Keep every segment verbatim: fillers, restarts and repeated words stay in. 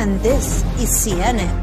and this is C N N.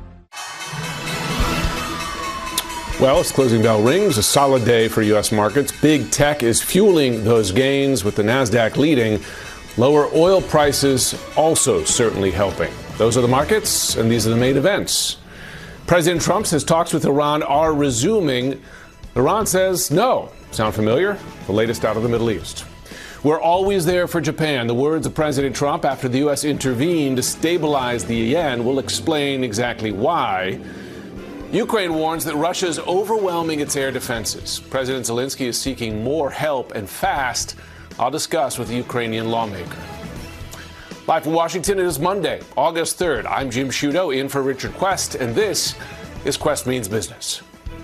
Well, as closing bell rings, a solid day for U S markets. Big tech is fueling those gains with the NASDAQ leading. Lower oil prices also certainly helping. Those are the markets, and these are the main events. President Trump says talks with Iran are resuming. Iran says no. Sound familiar? The latest out of the Middle East. We're always there for Japan. The words of President Trump after the U S intervened to stabilize the yen will explain exactly why. Ukraine warns that Russia is overwhelming its air defenses. President Zelensky is seeking more help and fast. I'll discuss with the Ukrainian lawmaker. Live from Washington, it is Monday, August third. I'm Jim Sciutto in for Richard Quest, and this is Quest Means Business.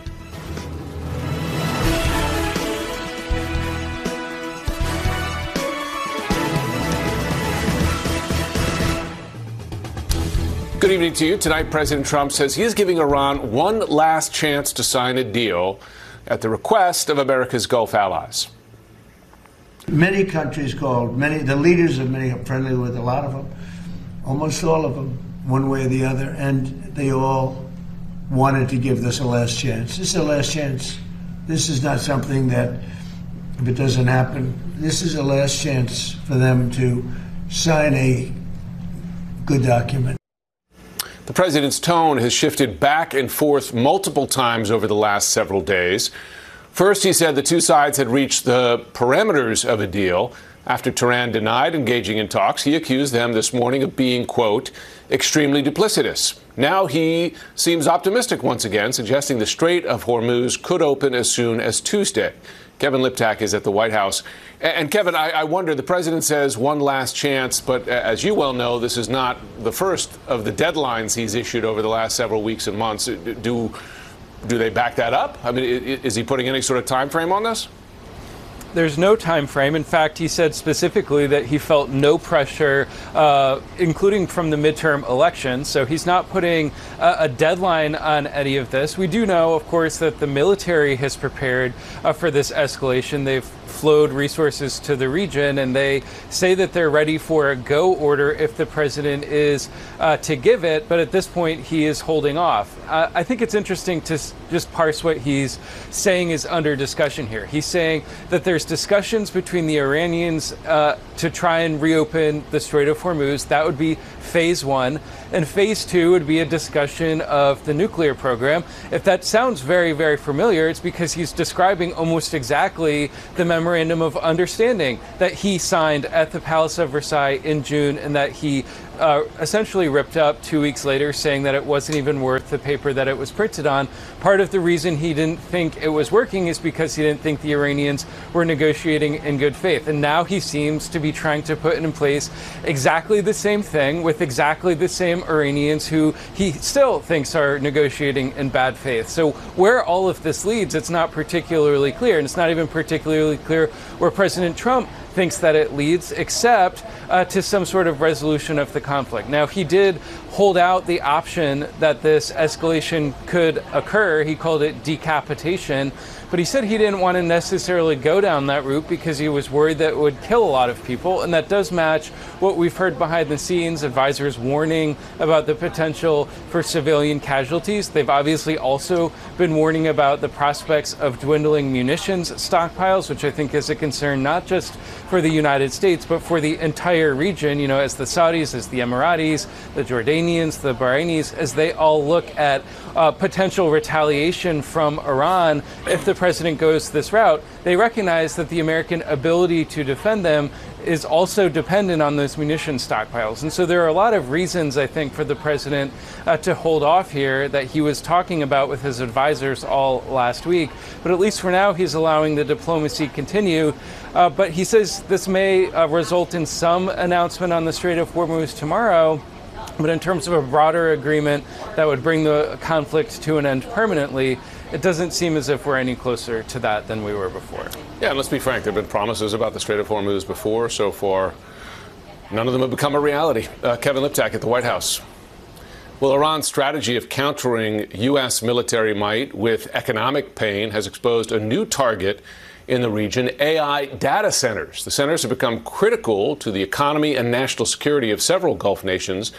Good evening to you. Tonight, President Trump says he is giving Iran one last chance to sign a deal at the request of America's Gulf allies. Many countries called, many, the leaders of many are friendly with a lot of them, almost all of them, one way or the other, and they all wanted to give this a last chance. This is a last chance. This is not something that, if it doesn't happen, this is a last chance for them to sign a good document. The president's tone has shifted back and forth multiple times over the last several days. First, he said the two sides had reached the parameters of a deal. After Tehran denied engaging in talks, he accused them this morning of being, quote, extremely duplicitous. Now he seems optimistic once again, suggesting the Strait of Hormuz could open as soon as Tuesday. Kevin Liptak is at the White House. And Kevin, I, I wonder, the president says one last chance, but as you well know, this is not the first of the deadlines he's issued over the last several weeks and months. Do do they back that up? I mean, is he putting any sort of time frame on this? There's no time frame. In fact, he said specifically that he felt no pressure, uh, including from the midterm election. So he's not putting a, a deadline on any of this. We do know, of course, that the military has prepared uh, for this escalation. They've flowed resources to the region, and they say that they're ready for a go order if the president is uh, to give it. But at this point, he is holding off. Uh, I think it's interesting to s- just parse what he's saying is under discussion here. He's saying that there's discussions between the Iranians uh, to try and reopen the Strait of Hormuz. That would be phase one. And phase two would be a discussion of the nuclear program. If that sounds very, very familiar, it's because he's describing almost exactly the memorandum of understanding that he signed at the Palace of Versailles in June, and that he uh, essentially ripped up two weeks later, saying that it wasn't even worth the paper that it was printed on. Part of the reason he didn't think it was working is because he didn't think the Iranians were negotiating in good faith. And now he seems to be trying to put in place exactly the same thing with exactly the same Iranians who he still thinks are negotiating in bad faith. So where all of this leads, it's not particularly clear. And it's not even particularly clear where President Trump thinks that it leads, except uh, to some sort of resolution of the conflict. Now, he did hold out the option that this escalation could occur. He called it decapitation. But he said he didn't want to necessarily go down that route because he was worried that it would kill a lot of people. And that does match what we've heard behind the scenes, advisors warning about the potential for civilian casualties. They've obviously also been warning about the prospects of dwindling munitions stockpiles, which I think is a concern not just for the United States, but for the entire region, you know, as the Saudis, as the Emiratis, the Jordanians, the Bahrainis, as they all look at uh, potential retaliation from Iran if the president goes this route. They recognize that the American ability to defend them is also dependent on those munition stockpiles. And so there are a lot of reasons, I think, for the president uh, to hold off here that he was talking about with his advisors all last week. But at least for now, he's allowing the diplomacy continue. Uh, but he says this may uh, result in some announcement on the Strait of Hormuz tomorrow. But in terms of a broader agreement that would bring the conflict to an end permanently, it doesn't seem as if we're any closer to that than we were before. Yeah, and let's be frank, there have been promises about the Strait of Hormuz before. So far, none of them have become a reality. Uh, Kevin Liptak at the White House. Well, Iran's strategy of countering U S military might with economic pain has exposed a new target in the region, A I data centers. The centers have become critical to the economy and national security of several Gulf nations.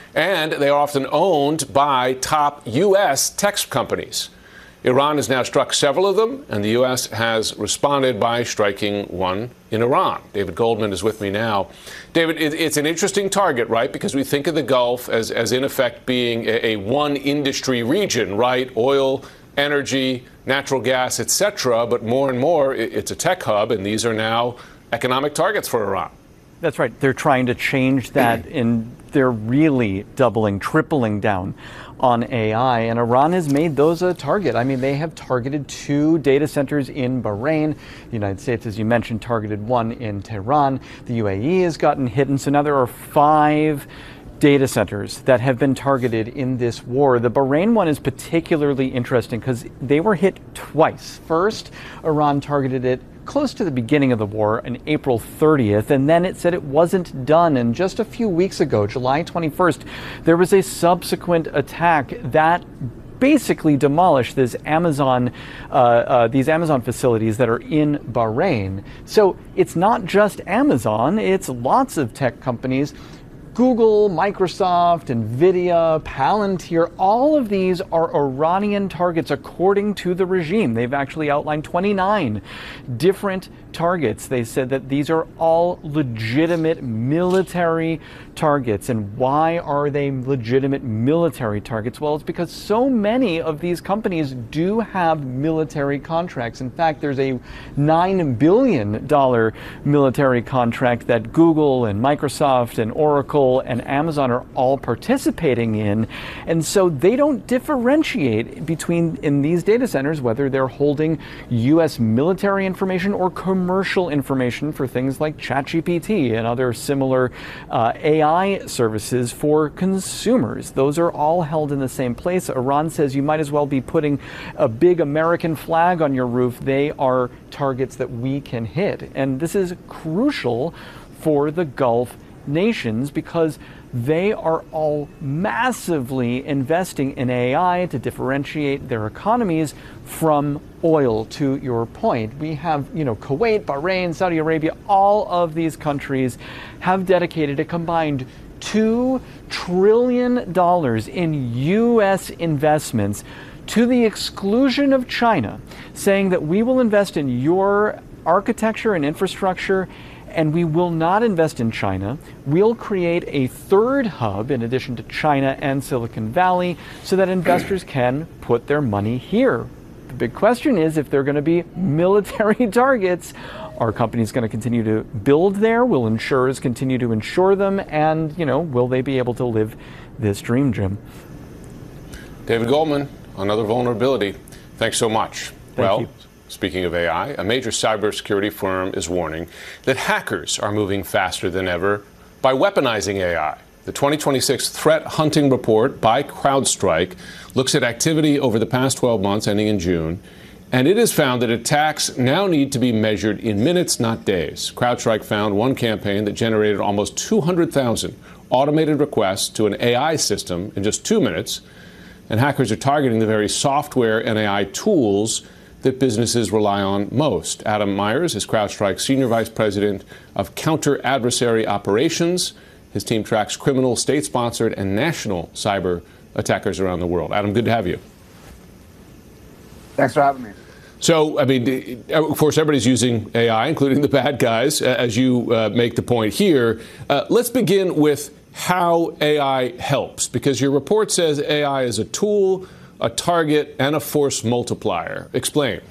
And they are often owned by top U S tech companies. Iran has now struck several of them, and the U S has responded by striking one in Iran. David Goldman is with me now. David, it, it's an interesting target, right? Because we think of the Gulf as, as in effect being a, a one industry region, right? Oil, energy, natural gas, et cetera. But more and more, it, it's a tech hub, and these are now economic targets for Iran. That's right. They're trying to change that, and they're really doubling, tripling down on A I. And Iran has made those a target. I mean, they have targeted two data centers in Bahrain. The United States, as you mentioned, targeted one in Tehran. The U A E has gotten hit. And so now there are five data centers that have been targeted in this war. The Bahrain one is particularly interesting because they were hit twice. First, Iran targeted it close to the beginning of the war on April thirtieth, and then it said it wasn't done. And just a few weeks ago, July twenty-first, there was a subsequent attack that basically demolished this Amazon, uh, uh, these Amazon facilities that are in Bahrain. So it's not just Amazon, it's lots of tech companies. Google, Microsoft, NVIDIA, Palantir, all of these are Iranian targets according to the regime. They've actually outlined twenty-nine different targets. They said that these are all legitimate military targets. And why are they legitimate military targets? Well, it's because so many of these companies do have military contracts. In fact, there's a nine billion dollars military contract that Google and Microsoft and Oracle and Amazon are all participating in. And so they don't differentiate between, in these data centers, whether they're holding U S military information or commercial information for things like ChatGPT and other similar uh, A I services for consumers. Those are all held in the same place. Iran says you might as well be putting a big American flag on your roof. They are targets that we can hit. And this is crucial for the Gulf nations because they are all massively investing in A I to differentiate their economies from oil. To your point, we have, you know, Kuwait, Bahrain, Saudi Arabia, all of these countries have dedicated a combined two trillion dollars in U S investments to the exclusion of China, saying that we will invest in your architecture and infrastructure, and we will not invest in China. We'll create a third hub in addition to China and Silicon Valley so that investors can put their money here. The big question is, if they're going to be military targets, are companies going to continue to build there? Will insurers continue to insure them? And, you know, will they be able to live this dream, Jim? David Goldman, another vulnerability. Thanks so much. Thank well, you. Speaking of A I, a major cybersecurity firm is warning that hackers are moving faster than ever by weaponizing A I. The twenty twenty-six Threat Hunting Report by CrowdStrike looks at activity over the past twelve months, ending in June, and it has found that attacks now need to be measured in minutes, not days. CrowdStrike found one campaign that generated almost two hundred thousand automated requests to an A I system in just two minutes, and hackers are targeting the very software and A I tools that businesses rely on most. Adam Myers is CrowdStrike's Senior Vice President of Counter-Adversary Operations. His team tracks criminal, state-sponsored, and national cyber attackers around the world. Adam, good to have you. Thanks for having me. So, I mean, of course, everybody's using A I, including the bad guys, as you uh, make the point here. Uh, let's begin with how A I helps, because your report says A I is a tool, a target, and a force multiplier. Explain.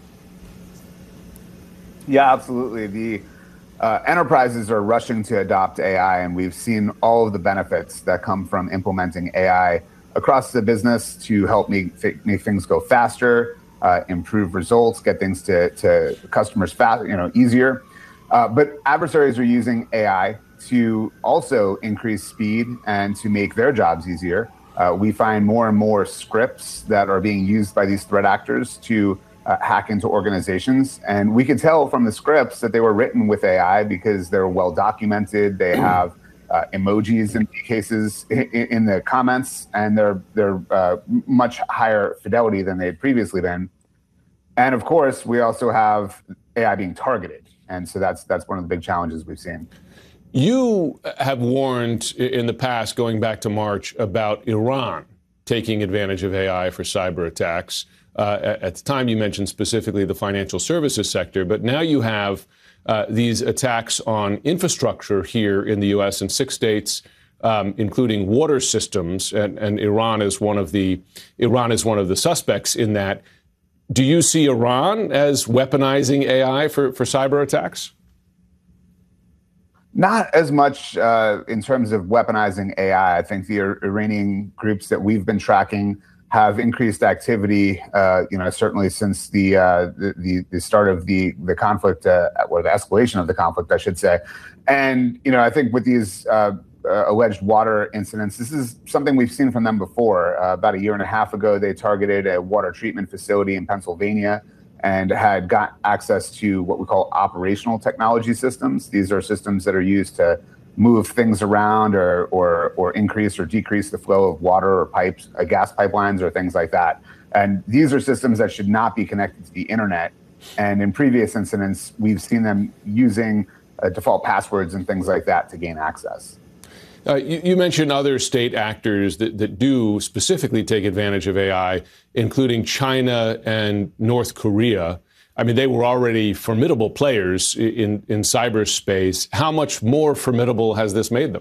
Yeah, absolutely. The uh, enterprises are rushing to adopt A I, and we've seen all of the benefits that come from implementing A I across the business to help make, make things go faster, uh, improve results, get things to, to customers fast, you know, easier. Uh, but adversaries are using A I to also increase speed and to make their jobs easier. Uh, we find more and more scripts that are being used by these threat actors to uh, hack into organizations. And we could tell from the scripts that they were written with A I because they're well documented. They have uh, emojis in cases in, in the comments, and they're, they're uh, much higher fidelity than they had previously been. And of course, we also have A I being targeted. And so that's, that's one of the big challenges we've seen. You have warned in the past, going back to March, about Iran taking advantage of A I for cyber attacks. Uh, at the time, you mentioned specifically the financial services sector, but now you have uh, these attacks on infrastructure here in the U S in six states, um, including water systems, and, and Iran is one of the Iran is one of the suspects in that. Do you see Iran as weaponizing A I for, for cyber attacks? Not as much uh, in terms of weaponizing A I. I think the Iranian groups that we've been tracking have increased activity, uh, you know, certainly since the, uh, the the start of the the conflict, uh, or the escalation of the conflict, I should say. And you know, I think with these uh, uh, alleged water incidents, this is something we've seen from them before. Uh, about a year and a half ago, they targeted a water treatment facility in Pennsylvania and had got access to what we call operational technology systems. These are systems that are used to move things around or or or increase or decrease the flow of water or pipes, uh, gas pipelines or things like that. And these are systems that should not be connected to the internet. And in previous incidents, we've seen them using uh, default passwords and things like that to gain access. Uh, you, you mentioned other state actors that, that do specifically take advantage of A I, including China and North Korea. I mean, they were already formidable players in, in cyberspace. How much more formidable has this made them?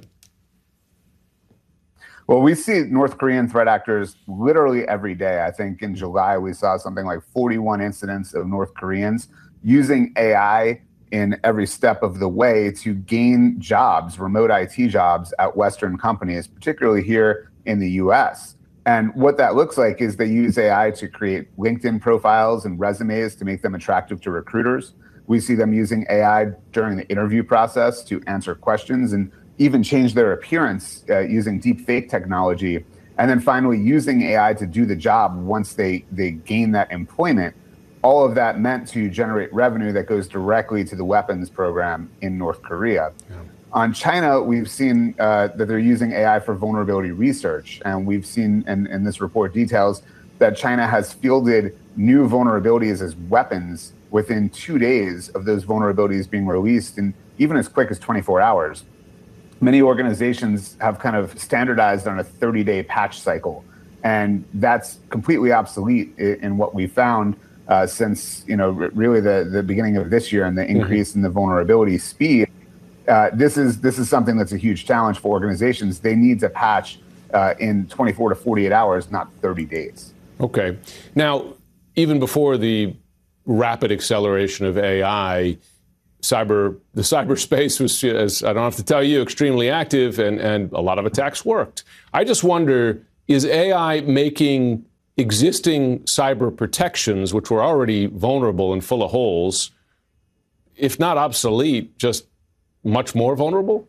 Well, we see North Korean threat actors literally every day. I think in July, we saw something like forty-one incidents of North Koreans using A I in every step of the way to gain jobs, remote I T jobs at Western companies, particularly here in the U S. And what that looks like is they use A I to create LinkedIn profiles and resumes to make them attractive to recruiters. We see them using A I during the interview process to answer questions and even change their appearance uh, using deep fake technology. And then finally using A I to do the job once they, they gain that employment. All of that meant to generate revenue that goes directly to the weapons program in North Korea. Yeah. On China, we've seen uh, that they're using A I for vulnerability research. And we've seen, and, and this report details, that China has fielded new vulnerabilities as weapons within two days of those vulnerabilities being released, and even as quick as twenty-four hours. Many organizations have kind of standardized on a thirty-day patch cycle. And that's completely obsolete in, in what we found uh, since, you know, really the, the beginning of this year and the increase mm-hmm. in the vulnerability speed. Uh, this is this is something that's a huge challenge for organizations. They need to patch uh, in twenty-four to forty-eight hours, not thirty days. Okay. Now, even before the rapid acceleration of A I, cyber the cyberspace was, as I don't have to tell you, extremely active, and, and a lot of attacks worked. I just wonder, is A I making existing cyber protections, which were already vulnerable and full of holes, if not obsolete, just much more vulnerable?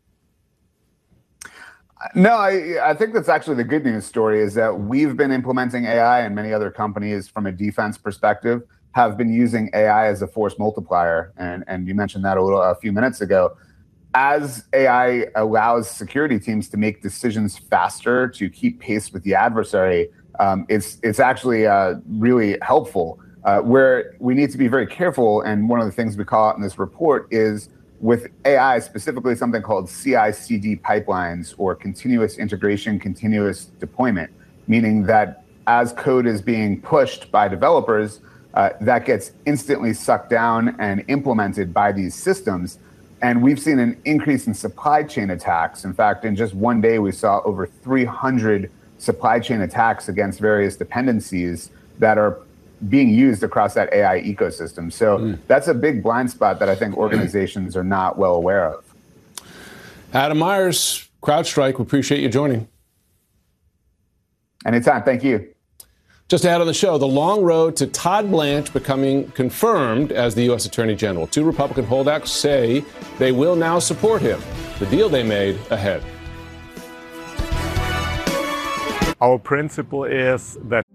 No, I, I think that's actually the good news story, is that we've been implementing A I, and many other companies from a defense perspective have been using A I as a force multiplier. And, and you mentioned that a little a few minutes ago. As A I allows security teams to make decisions faster, to keep pace with the adversary, um, it's, it's actually uh, really helpful. Uh, where we need to be very careful, and one of the things we call out in this report is, with A I, specifically something called C I C D pipelines, or continuous integration, continuous deployment, meaning that as code is being pushed by developers, uh, that gets instantly sucked down and implemented by these systems. And we've seen an increase in supply chain attacks. In fact, in just one day, we saw over three hundred supply chain attacks against various dependencies that are being used across that A I ecosystem. So mm. that's a big blind spot that I think organizations are not well aware of. Adam Myers, CrowdStrike, we appreciate you joining. Anytime, thank you. Just ahead on the show, the long road to Todd Blanche becoming confirmed as the U S Attorney General. Two Republican holdouts say they will now support him. The deal they made ahead. Our principle is that